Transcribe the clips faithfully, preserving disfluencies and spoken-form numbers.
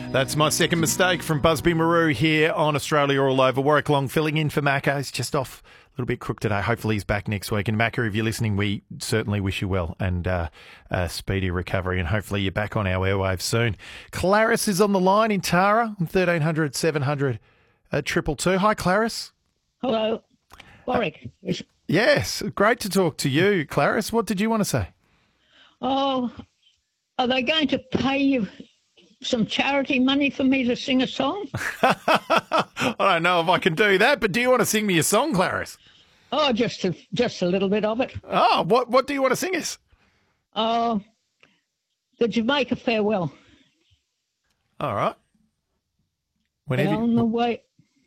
That's My Second Mistake from Busby Maru here on Australia All Over. Warwick Long filling in for Macca. He's just off a little bit crook today. Hopefully he's back next week. And Macca, if you're listening, we certainly wish you well and uh, a speedy recovery. And hopefully you're back on our airwaves soon. Clarice is on the line in Tara on thirteen hundred seven hundred triple two. Hi, Clarice. Hello, Warwick. Uh, yes, great to talk to you, Clarice. What did you want to say? Oh, are they going to pay you some charity money for me to sing a song? I don't know if I can do that, but do you want to sing me a song, Clarice? Oh, just a, just a little bit of it. Oh, what what do you want to sing us? Oh, the Jamaica Farewell. All right. Whenever Down you, the way.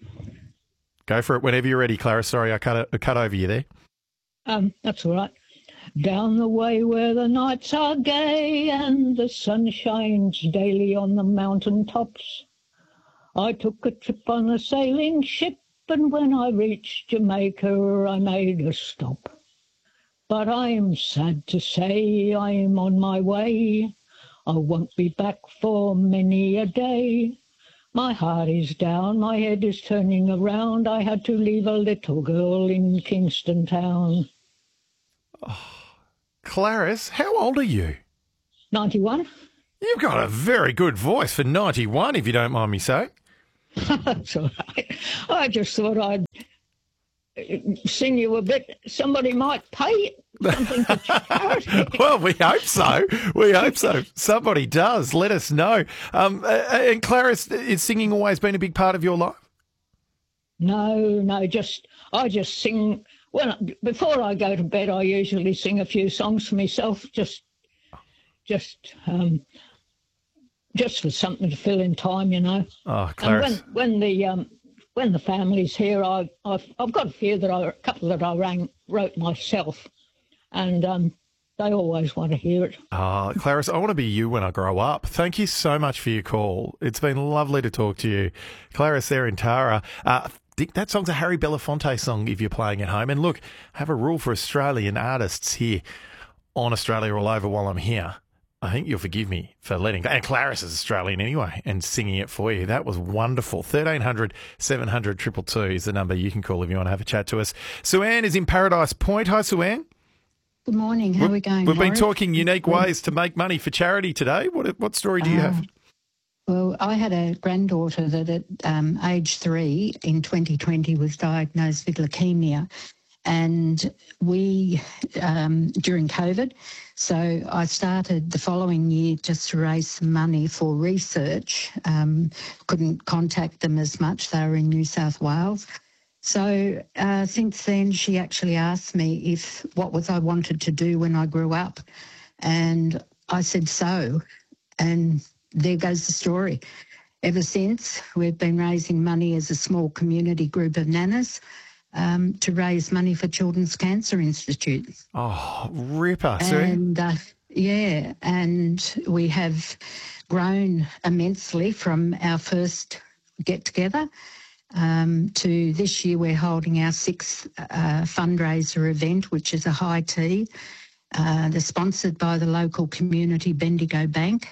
Go for it whenever you're ready, Clarice. Sorry, I cut, I cut over you there. Um, that's all right. Down the way where the nights are gay and the sun shines daily on the mountain tops, I took a trip on a sailing ship, and when I reached Jamaica I made a stop. But I am sad to say I am on my way. I won't be back for many a day. My heart is down, my head is turning around. I had to leave a little girl in Kingston Town. Oh, Clarice, how old are you? ninety-one. You've got a very good voice for ninety-one, if you don't mind me saying. That's all right. I just thought I'd sing you a bit. Somebody might pay something for charity. Well, we hope so. We hope so. Somebody does. Let us know. Um, and Clarice, is singing always been a big part of your life? No, no, just I just sing. Well, before I go to bed, I usually sing a few songs for myself, just, just, um, just for something to fill in time, you know. Oh, Clarice. And when when the um, when the family's here, I I've, I've got a few that I a couple that I rang, wrote myself, and um, they always want to hear it. Oh, Clarice, I want to be you when I grow up. Thank you so much for your call. It's been lovely to talk to you, Clarice. There in Tara. Uh, That song's a Harry Belafonte song if you're playing at home. And look, I have a rule for Australian artists here on Australia All Over while I'm here. I think you'll forgive me for letting... And Clarice is Australian anyway and singing it for you. That was wonderful. thirteen hundred seven hundred two two two is the number you can call if you want to have a chat to us. Sue-Ann is in Paradise Point. Hi, Sue-Ann. Good morning. How are we going, We've Warwick? been talking unique ways to make money for charity today. What, what story do you uh, have? Well, I had a granddaughter that at um, age three in twenty twenty was diagnosed with leukemia, and we, um, during COVID, so I started the following year just to raise some money for research. Um, couldn't contact them as much. They were in New South Wales. So uh, since then, she actually asked me if what was I wanted to do when I grew up, and I said so, and there goes the story. Ever since, we've been raising money as a small community group of nanas um, to raise money for Children's Cancer Institute. Oh, ripper. And, uh, yeah, and we have grown immensely from our first get-together um, to this year we're holding our sixth uh, fundraiser event, which is a high tea. Uh, they're sponsored by the local community Bendigo Bank.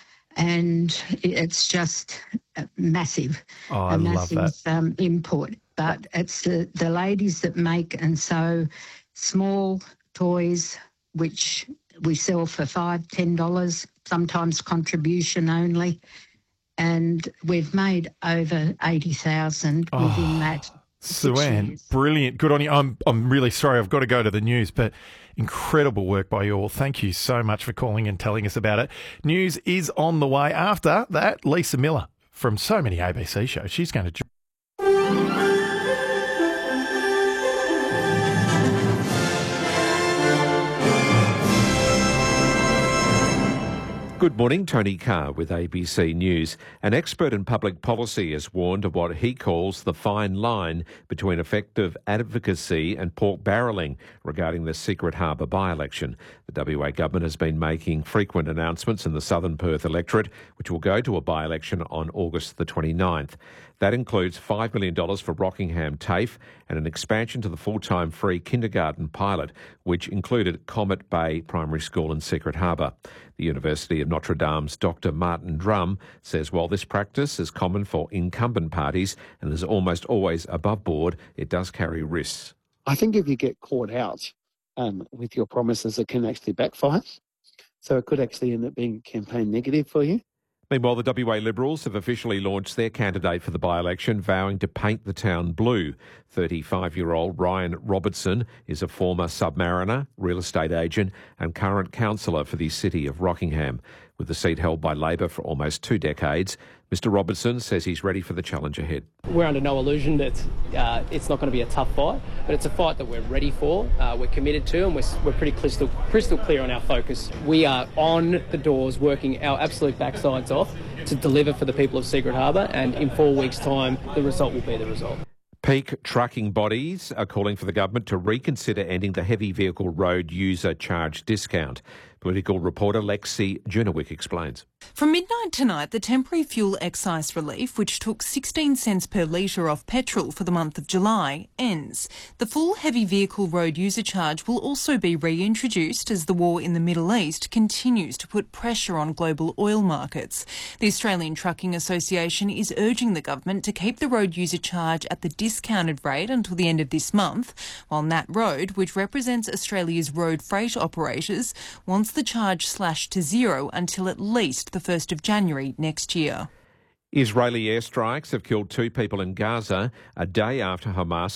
And it's just massive, oh, I a love massive that. Um, input. But it's the, the ladies that make and sew small toys, which we sell for five dollars, ten dollars, sometimes contribution only. And we've made over eighty thousand oh. within that. Sue-Ann, brilliant. Good on you. I'm I'm really sorry. I've got to go to the news, but incredible work by you all. Thank you so much for calling and telling us about it. News is on the way. After that, Lisa Miller from so many A B C shows. She's going to... Good morning, Tony Carr with A B C News. An expert in public policy has warned of what he calls the fine line between effective advocacy and pork barrelling regarding the Secret Harbour by-election. The W A government has been making frequent announcements in the southern Perth electorate, which will go to a by-election on August the twenty-ninth. That includes five million dollars for Rockingham TAFE and an expansion to the full-time free kindergarten pilot, which included Comet Bay Primary School in Secret Harbour. The University of Notre Dame's Doctor Martin Drum says while this practice is common for incumbent parties and is almost always above board, it does carry risks. I think if you get caught out um, with your promises, it can actually backfire. So it could actually end up being a campaign negative for you. Meanwhile, the W A Liberals have officially launched their candidate for the by-election, vowing to paint the town blue. thirty-five-year-old Ryan Robertson is a former submariner, real estate agent and current councillor for the city of Rockingham. With the seat held by Labor for almost two decades, Mr Robertson says he's ready for the challenge ahead. We're under no illusion that uh, it's not going to be a tough fight, but it's a fight that we're ready for, uh, we're committed to, and we're, we're pretty crystal, crystal clear on our focus. We are on the doors working our absolute backsides off to deliver for the people of Secret Harbour, and in four weeks' time, the result will be the result. Peak trucking bodies are calling for the government to reconsider ending the heavy vehicle road user charge discount. Political reporter Lexi Junowick explains. From midnight tonight, the temporary fuel excise relief, which took sixteen cents per litre off petrol for the month of July, ends. The full heavy vehicle road user charge will also be reintroduced as the war in the Middle East continues to put pressure on global oil markets. The Australian Trucking Association is urging the government to keep the road user charge at the discounted rate until the end of this month, while Nat Road, which represents Australia's road freight operators, wants the charge slashed to zero until at least the first of January next year. Israeli airstrikes have killed two people in Gaza a day after Hamas